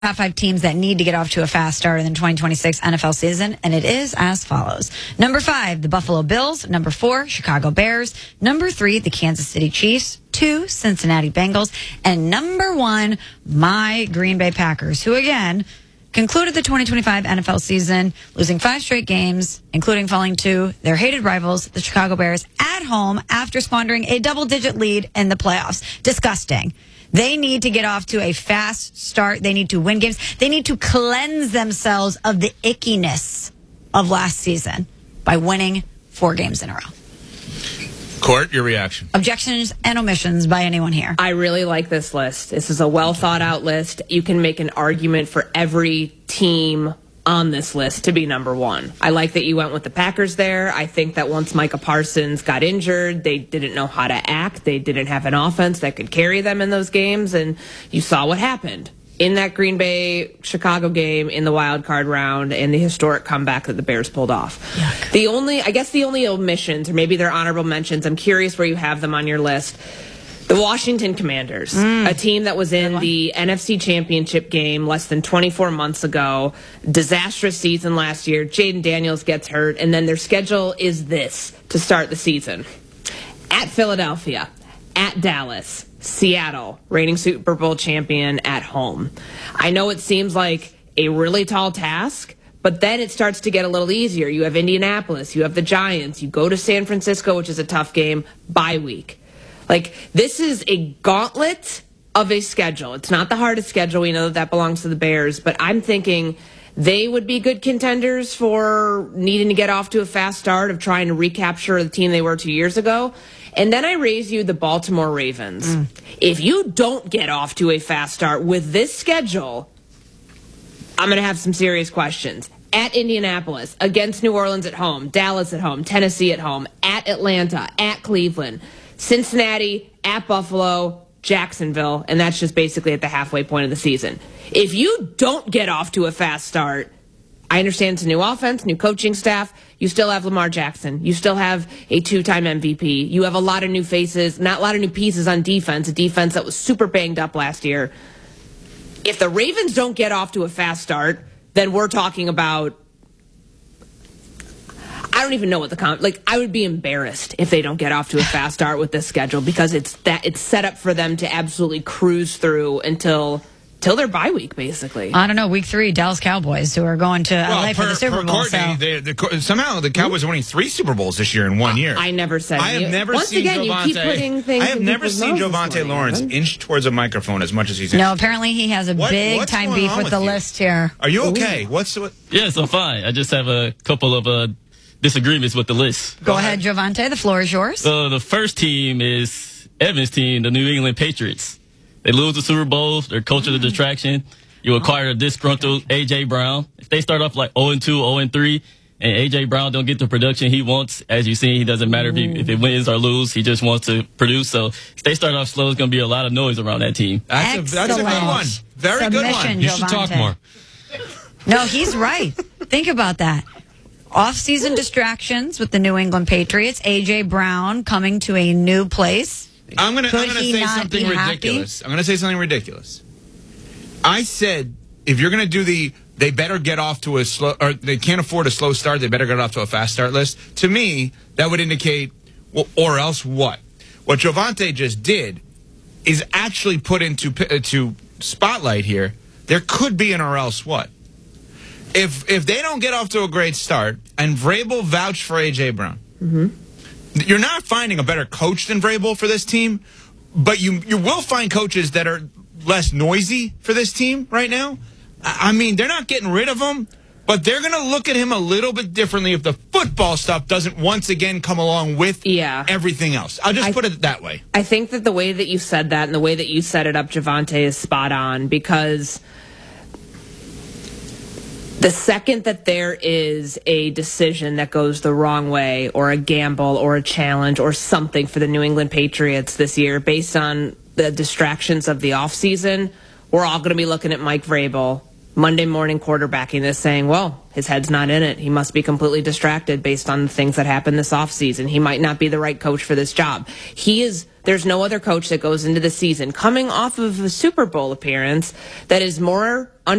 top 5 teams that need to get off to a fast start in the 2026 NFL season, and it is as follows. Number 5, the Buffalo Bills. Number 4, Chicago Bears. Number 3, the Kansas City Chiefs. 2, Cincinnati Bengals. And number 1, my Green Bay Packers, who again concluded the 2025 NFL season losing 5 straight games, including falling to their hated rivals, the Chicago Bears, at home after squandering a double-digit lead in the playoffs. Disgusting. They need to get off to a fast start. They need to win games. They need to cleanse themselves of the ickiness of last season by winning 4 games in a row. Court, your reaction. Objections and omissions by anyone here? I really like this list. This is a well-thought-out list. You can make an argument for every team on this list to be number 1. I like that you went with the Packers there. I think that once Micah Parsons got injured, they didn't know how to act. They didn't have an offense that could carry them in those games, and you saw what happened in that Green Bay-Chicago game in the wild card round and the historic comeback that the Bears pulled off. Yuck. The only omissions, or maybe they're honorable mentions, I'm curious where you have them on your list. The Washington Commanders, a team that was in the NFC Championship game less than 24 months ago. Disastrous season last year. Jaden Daniels gets hurt, and then their schedule is this to start the season. At Philadelphia, at Dallas, Seattle, reigning Super Bowl champion at home. I know it seems like a really tall task, but then it starts to get a little easier. You have Indianapolis, you have the Giants, you go to San Francisco, which is a tough game, bye week. Like, this is a gauntlet of a schedule. It's not the hardest schedule. We know that belongs to the Bears, but I'm thinking they would be good contenders for needing to get off to a fast start of trying to recapture the team they were 2 years ago. And then I raise you the Baltimore Ravens. If you don't get off to a fast start with this schedule, I'm going to have some serious questions. At Indianapolis, against New Orleans at home, Dallas at home, Tennessee at home, at Atlanta, at Cleveland, Cincinnati, at Buffalo, Jacksonville, and that's just basically at the halfway point of the season. If you don't get off to a fast start, I understand it's a new offense, new coaching staff. You still have Lamar Jackson. You still have a 2-time MVP. You have a lot of new faces, not a lot of new pieces on defense, a defense that was super banged up last year. If the Ravens don't get off to a fast start, then we're talking about, I don't even know what I would be embarrassed if they don't get off to a fast start with this schedule, because it's set up for them to absolutely cruise through until their bye week, basically. I don't know. Week 3, Dallas Cowboys, who are going to LA for the Super Bowl. Somehow the Cowboys are winning 3 Super Bowls this year in 1 year. I never said. I have never seen Javonte Lawrence inch towards a microphone as much as he's. No, apparently he has a big time beef with the list here. Are you okay? Yes, I'm fine. I just have a couple of disagreements with the list. Go ahead, Javonte. The floor is yours. The first team is Evan's team, the New England Patriots. They lose the Super Bowl. Their coach is a distraction. You acquire a disgruntled A.J. Brown. If they start off like 0-2, 0-3, and A.J. Brown don't get the production he wants, as you see, he doesn't matter if it wins or lose. He just wants to produce. So if they start off slow, it's going to be a lot of noise around that team. That's a good one. Very good one. You should talk more. No, he's right. Think about that. Off-season distractions with the New England Patriots. A.J. Brown coming to a new place. I'm going to say something ridiculous. I'm going to say something ridiculous. I said, if you're going to do they better get off to a slow, or they can't afford a slow start, they better get off to a fast start list. To me, that would indicate, well, or else what? What Javonte just did is actually put into spotlight here. There could be an or else what. If they don't get off to a great start, and Vrabel vouched for A.J. Brown, you're not finding a better coach than Vrabel for this team, but you will find coaches that are less noisy for this team right now. I mean, they're not getting rid of him, but they're going to look at him a little bit differently if the football stuff doesn't once again come along with everything else. I'll just put it that way. I think that the way that you said that and the way that you set it up, Javonte, is spot on, because the second that there is a decision that goes the wrong way, or a gamble or a challenge or something for the New England Patriots this year based on the distractions of the offseason, we're all going to be looking at Mike Vrabel Monday morning quarterbacking this saying, well, his head's not in it. He must be completely distracted based on the things that happened this offseason. He might not be the right coach for this job. He is there's no other coach that goes into the season coming off of a Super Bowl appearance that is more